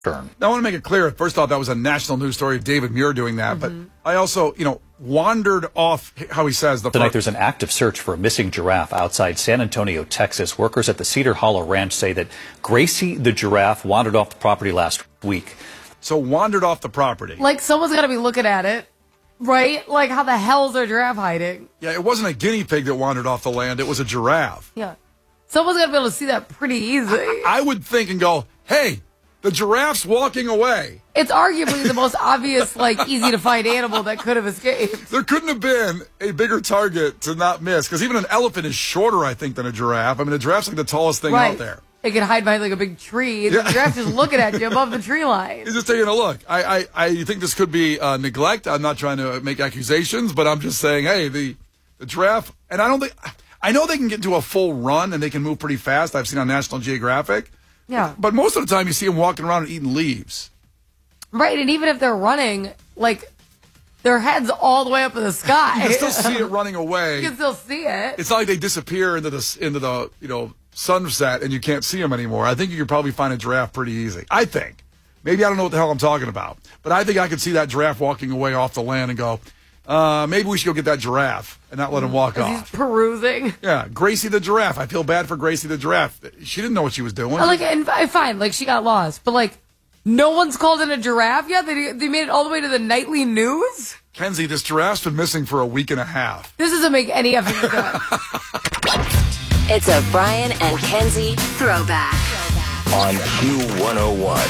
turn. Now, I want to make it clear. First off, that was a national news story of David Muir doing that. But I also, wandered off, how he says. Tonight, there's an active search for a missing giraffe outside San Antonio, Texas. Workers at the Cedar Hollow Ranch say that Gracie the giraffe wandered off the property last week. So wandered off the property. Like, someone's got to be looking at it, right? Like, how the hell is their giraffe hiding? Yeah, it wasn't a guinea pig that wandered off the land. It was a giraffe. Yeah. Someone's got to be able to see that pretty easily. I would think and go, hey, the giraffe's walking away. It's arguably the most obvious, easy to find animal that could have escaped. There couldn't have been a bigger target to not miss, because even an elephant is shorter, I think, than a giraffe. I mean, a giraffe's like the tallest thing out there. It can hide behind a big tree. The giraffe's just looking at you above the tree line. He's just taking a look. I think this could be neglect. I'm not trying to make accusations, but I'm just saying, hey, the giraffe, and I know they can get into a full run and they can move pretty fast. I've seen on National Geographic. Yeah. But most of the time you see them walking around and eating leaves. Right, and even if they're running, their head's all the way up in the sky. You can still see it running away. You can still see it. It's not like they disappear into the sunset and you can't see them anymore. I think you could probably find a giraffe pretty easy. I think. Maybe I don't know what the hell I'm talking about. But I think I could see that giraffe walking away off the land and go, maybe we should go get that giraffe and not let him walk off. He's perusing. Yeah, Gracie the giraffe. I feel bad for Gracie the giraffe. She didn't know what she was doing. Fine, she got lost. But, no one's called in a giraffe yet? They made it all the way to the nightly news? Kenzie, this giraffe's been missing for a week and a half. This doesn't make any effing sense. It's a Brian and Kenzie throwback. On Q101.